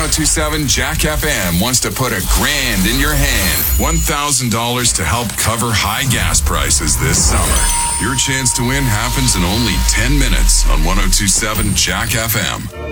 1027 Jack FM wants to put $1,000 in your hand. $1,000 to help cover high gas prices this summer. Your chance to win happens in only 10 minutes on 1027 Jack FM.